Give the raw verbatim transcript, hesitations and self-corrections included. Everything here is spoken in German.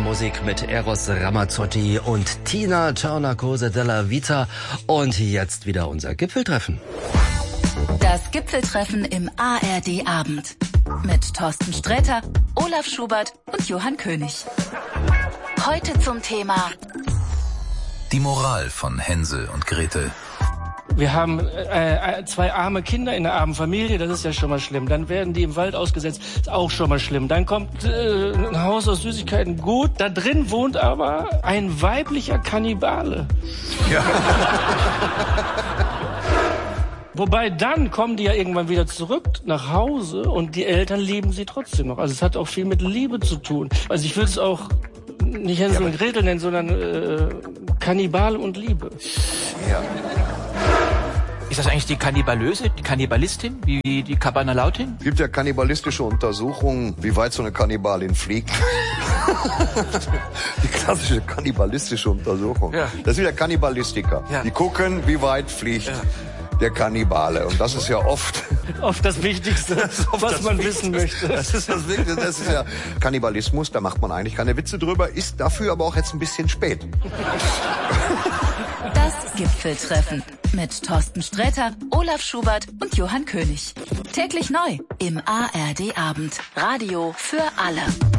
Musik mit Eros Ramazzotti und Tina Turner Cose della Vita. Und jetzt wieder unser Gipfeltreffen. Das Gipfeltreffen im A R D-Abend. Mit Thorsten Sträter, Olaf Schubert und Johann König. Heute zum Thema die Moral von Hänsel und Gretel. Wir haben äh, zwei arme Kinder in einer armen Familie, das ist ja schon mal schlimm. Dann werden die im Wald ausgesetzt, ist auch schon mal schlimm. Dann kommt äh, ein Haus aus Süßigkeiten, gut. Da drin wohnt aber ein weiblicher Kannibale. Ja. Wobei dann kommen die ja irgendwann wieder zurück nach Hause und die Eltern lieben sie trotzdem noch. Also es hat auch viel mit Liebe zu tun. Also ich würde es auch nicht Hänsel ja, und Gretel nennen, sondern äh, Kannibale und Liebe. Ja. Ist das eigentlich die Kannibalöse, die Kannibalistin, wie die Kabanalautin? Es gibt ja kannibalistische Untersuchungen, wie weit so eine Kannibalin fliegt. Die klassische kannibalistische Untersuchung. Ja. Das ist wieder Kannibalistiker. Ja. Die gucken, wie weit fliegt ja. der Kannibale. Und das ist ja oft... Oft das Wichtigste, das was das man wissen möchte. Das ist das Wichtigste. Das ist ja Kannibalismus, da macht man eigentlich keine Witze drüber, ist dafür aber auch jetzt ein bisschen spät. Das Gipfeltreffen mit Thorsten Sträter, Olaf Schubert und Johann König. Täglich neu im A R D-Abend. Radio für alle.